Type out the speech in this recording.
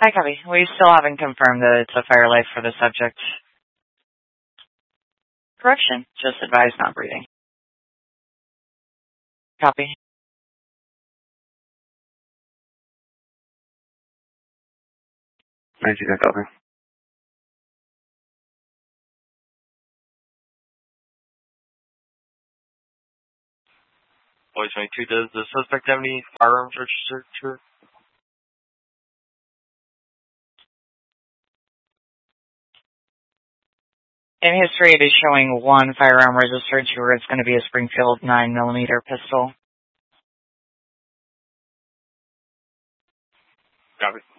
Hi, copy. We still haven't confirmed that it's a fire life for the subject. Correction. Just advise not breathing. Copy. Thank you, copy. Boys 22, does the suspect have any firearms registered to her? In history, it is showing one firearm registered to her. It's going to be a Springfield 9mm pistol. Copy.